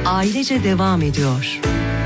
ailece devam ediyor.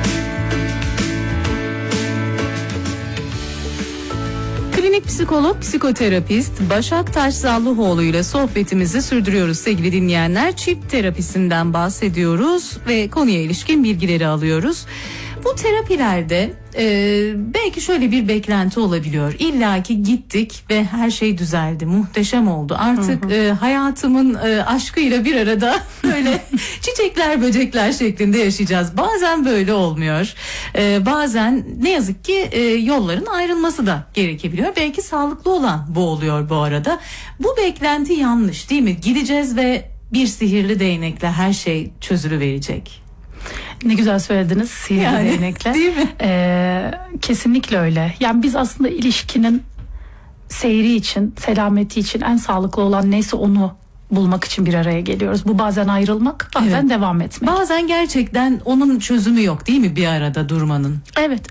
Klinik psikolog, psikoterapist Başak Taşzallıoğlu ile sohbetimizi sürdürüyoruz sevgili dinleyenler. Çift terapisinden bahsediyoruz ve konuya ilişkin bilgileri alıyoruz. Bu terapilerde belki şöyle bir beklenti olabiliyor. İlla ki gittik ve her şey düzeldi, muhteşem oldu. Artık hayatımın aşkıyla bir arada böyle çiçekler böcekler şeklinde yaşayacağız. Bazen böyle olmuyor. Bazen ne yazık ki yolların ayrılması da gerekebiliyor. Belki sağlıklı olan bu oluyor bu arada. Bu beklenti yanlış değil mi? Gideceğiz ve bir sihirli değnekle her şey çözülüverecek. Ne güzel söylediniz, sihirli değnekle. Değil mi? Kesinlikle öyle. Yani biz aslında ilişkinin seyri için, selameti için en sağlıklı olan neyse onu bulmak için bir araya geliyoruz. Bu bazen ayrılmak, bazen devam etmek. Bazen gerçekten onun çözümü yok değil mi bir arada durmanın? Evet.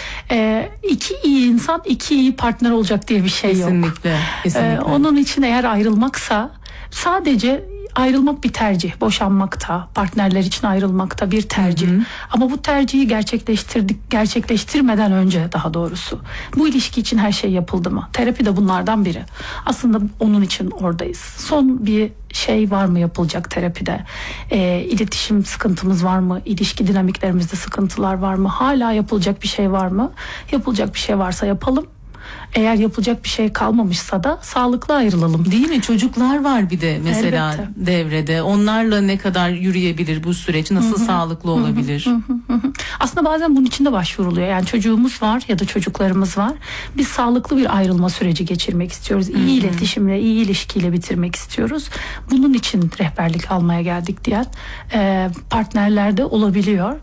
İki iyi insan, iki iyi partner olacak diye bir şey yok. Kesinlikle. Onun için eğer ayrılmaksa sadece ayrılmak bir tercih. Boşanmakta, partnerler için ayrılmakta bir tercih. Ama bu tercihi gerçekleştirmeden önce daha doğrusu bu ilişki için her şey yapıldı mı? Terapi de bunlardan biri. Aslında onun için oradayız. Son bir şey var mı yapılacak terapide? İletişim sıkıntımız var mı? İlişki dinamiklerimizde sıkıntılar var mı? Hala yapılacak bir şey var mı? Yapılacak bir şey varsa yapalım. Eğer yapılacak bir şey kalmamışsa da sağlıklı ayrılalım. Değil mi? Çocuklar var bir de mesela devrede. Onlarla ne kadar yürüyebilir bu süreç? Nasıl sağlıklı olabilir? Aslında bazen bunun için de başvuruluyor. Yani çocuğumuz var ya da çocuklarımız var. Biz sağlıklı bir ayrılma süreci geçirmek istiyoruz. İyi iletişimle, iyi ilişkiyle bitirmek istiyoruz. Bunun için rehberlik almaya geldik diyen partnerlerde olabiliyor.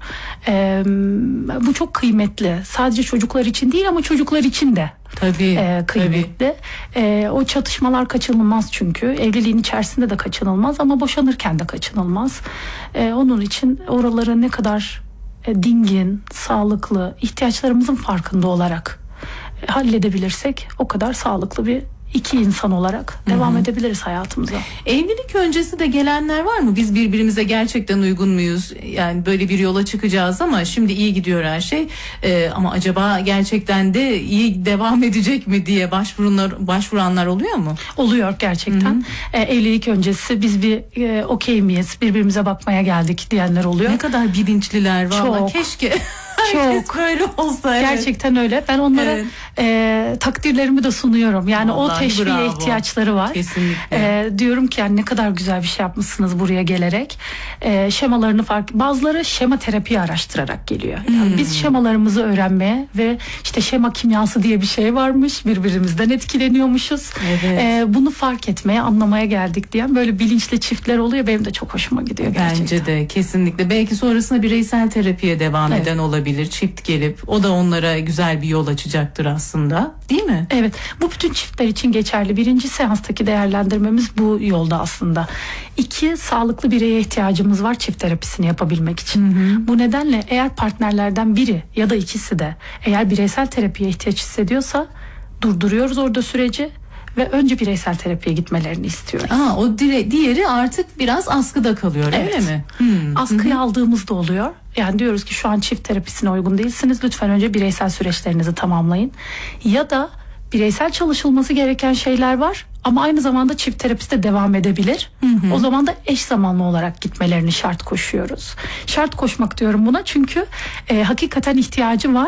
Bu çok kıymetli. Sadece çocuklar için değil ama çocuklar için de. Kıymetli. O çatışmalar kaçınılmaz çünkü. Evliliğin içerisinde de kaçınılmaz ama boşanırken de kaçınılmaz. Onun için oraları ne kadar dingin, sağlıklı, ihtiyaçlarımızın farkında olarak halledebilirsek o kadar sağlıklı bir iki insan olarak devam edebiliriz hayatımıza. Evlilik öncesi de gelenler var mı? Biz birbirimize gerçekten uygun muyuz? Yani böyle bir yola çıkacağız ama şimdi iyi gidiyor her şey. Ama acaba gerçekten de iyi devam edecek mi diye başvuranlar oluyor mu? Oluyor gerçekten. Evlilik öncesi biz bir okey miyiz? Birbirimize bakmaya geldik diyenler oluyor. Ne kadar bilinçliler vallahi. Çok. Keşke herkes böyle olsa. Gerçekten öyle. Ben onlara takdirlerimi de sununuyorum. Yani vallahi o teşviğe ihtiyaçları var. Kesinlikle. Diyorum ki yani ne kadar güzel bir şey yapmışsınız buraya gelerek. Şemalarını bazıları şema terapiyi araştırarak geliyor. Yani biz şemalarımızı öğrenmeye ve işte şema kimyası diye bir şey varmış. Birbirimizden etkileniyormuşuz. Bunu fark etmeye, anlamaya geldik diyen böyle bilinçli çiftler oluyor. Benim de çok hoşuma gidiyor gerçekten. Bence de kesinlikle. Belki sonrasında bireysel terapiye devam eden olabilir. Çift gelip o da onlara güzel bir yol açacaktır aslında. Değil mi? Evet. Bu bütün çiftler için geçerli. Birinci seanstaki değerlendirmemiz bu yolda aslında. 2, sağlıklı bireye ihtiyacımız var çift terapisini yapabilmek için. Bu nedenle eğer partnerlerden biri ya da ikisi de eğer bireysel terapiye ihtiyaç hissediyorsa durduruyoruz orada süreci ve önce bireysel terapiye gitmelerini istiyoruz. O diğeri artık biraz askıda kalıyor öyle mi? Askıya aldığımızda oluyor. Yani diyoruz ki şu an çift terapisine uygun değilsiniz. Lütfen önce bireysel süreçlerinizi tamamlayın. Ya da bireysel çalışılması gereken şeyler var ama aynı zamanda çift terapisi de devam edebilir. O zaman da eş zamanlı olarak gitmelerini şart koşuyoruz. Şart koşmak diyorum buna çünkü hakikaten ihtiyacı var.